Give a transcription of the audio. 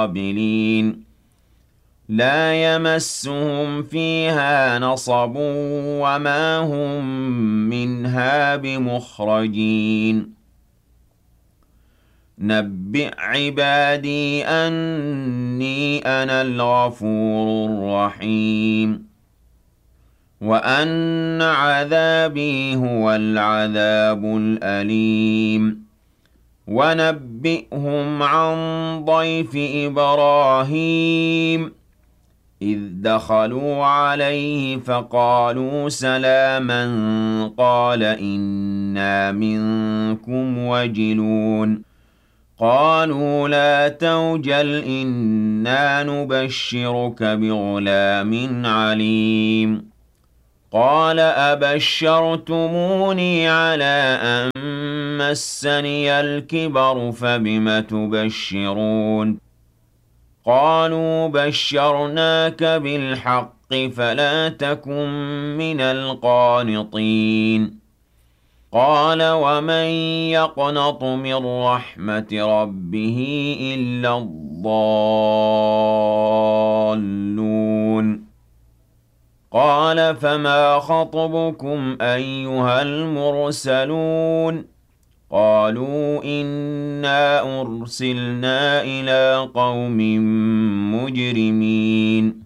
قابلين لا يمسهم فيها نصب وما هم منها بمخرجين نبئ عبادي أني أنا الغفور الرحيم وأن عذابي هو العذاب الأليم ونبئهم عن ضيف إبراهيم إذ دخلوا عليه فقالوا سلاما قال إنا منكم وجلون قالوا لا توجل إنا نبشرك بغلام عليم قال أبشرتموني على أن مسني الكبر فبم تبشرون قالوا بشرناك بالحق فلا تكن من القانطين قال ومن يقنط من رحمة ربه إلا الضالون قال فما خطبكم أيها المرسلون قالوا إنا أرسلنا إلى قوم مجرمين